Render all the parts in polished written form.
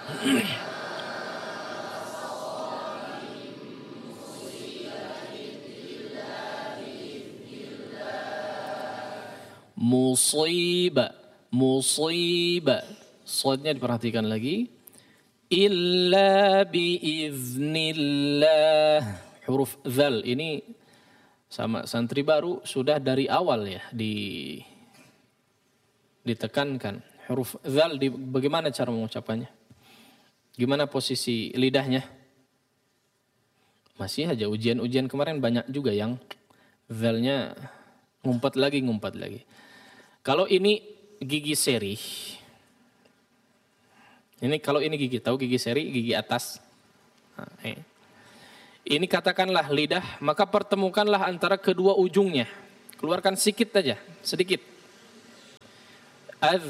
Musibah, musibah. Shadnya diperhatikan lagi. Illa biiznillah. Huruf dzal ini sama santri baru sudah dari awal ya ditekankan. Huruf dzal bagaimana cara mengucapkannya? Gimana posisi lidahnya? Masih aja ujian-ujian kemarin banyak juga yang dzalnya ngumpat lagi. Kalau ini gigi seri, kalau ini gigi, tahu gigi seri, gigi atas. Nah, ini katakanlah lidah, maka pertemukanlah antara kedua ujungnya. Keluarkan sedikit aja, sedikit. Az.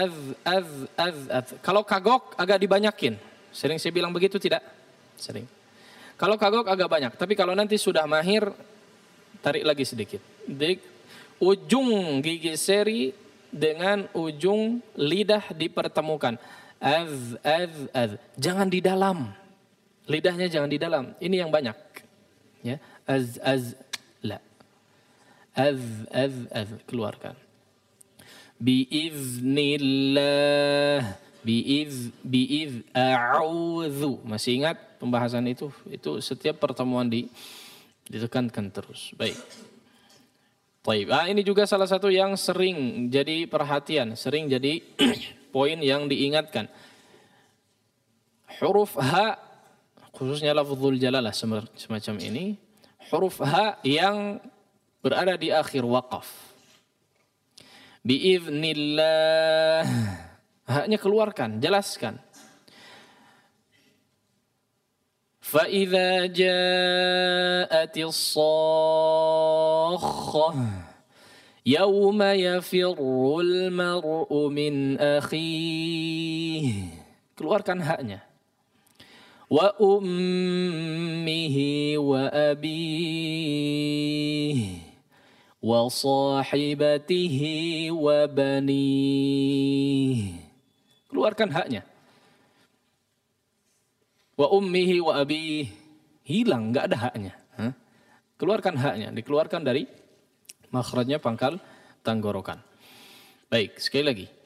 Kalau kagok agak dibanyakin. Sering saya bilang begitu tidak? Sering. Kalau kagok agak banyak, tapi kalau nanti sudah mahir, tarik lagi sedikit. Jadi, ujung gigi seri dengan ujung lidah dipertemukan. Az. Jangan di dalam. Lidahnya jangan di dalam. Ini yang banyak. Ya. Az. La. Az. Keluarkan. Biiznillah. A'udzu. Masih ingat pembahasan itu? Itu setiap pertemuan ditekankan terus. Baik. Baik. Ini juga salah satu yang sering jadi perhatian, sering jadi poin yang diingatkan. Huruf H, khususnya lafzul jalalah semacam ini, huruf H yang berada di akhir waqaf. Biiznillah. H-nya keluarkan, jelaskan. فَإِذَا جَاءَتِ الصَّاخَّةُ يَوْمَ يَفِرُّ الْمَرْءُ مِنْ أَخِيهِ. Keluarkan haknya. Wa ummihi wa abihi wa sahibatihi wa banihi. Keluarkan haknya. Wa ummihi wa abihi, hilang, nggak ada haknya. Keluarkan haknya, dikeluarkan dari makhrajnya pangkal tenggorokan. Baik, sekali lagi.